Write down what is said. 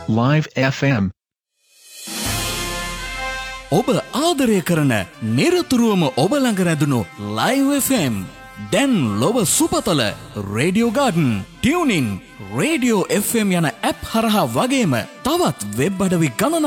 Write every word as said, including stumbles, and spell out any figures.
Live F M. ඔබ ආදරය කරන නිරතුරුවම ඔබ ළඟ රැඳුණු Live F M දැන් ලොව සුපතල Radio Garden, TuneIn, Radio F M යන ඇප් හරහා වගේම තවත් වෙබ් අඩවි ගණනාවක්